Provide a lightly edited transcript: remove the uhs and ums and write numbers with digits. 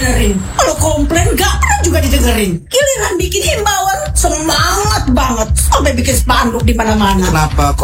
dibenerin. Kalau komplain gak pernah juga didengerin. Giliran bikin himbauan semangat banget sampai bikin spanduk di mana-mana. Kenapa kok